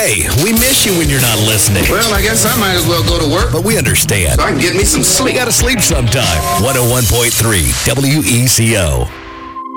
Hey, we miss you when you're not listening. Well, I guess I might as well go to work. But we understand. I can get me some sleep. We gotta sleep sometime. 101.3 WECO.